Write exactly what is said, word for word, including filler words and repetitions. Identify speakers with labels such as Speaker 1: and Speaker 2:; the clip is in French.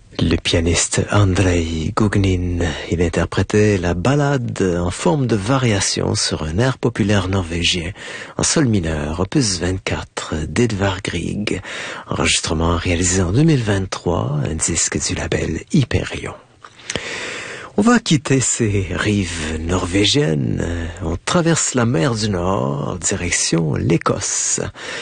Speaker 1: Le pianiste Andrei Gugnin, il interprétait la ballade en forme de variation sur un air populaire norvégien en sol mineur, opus vingt-quatre d'Edvard Grieg, enregistrement réalisé en deux mille vingt-trois, un disque du label Hyperion. On va quitter ces rives norvégiennes, on traverse la mer du Nord, direction l'Écosse.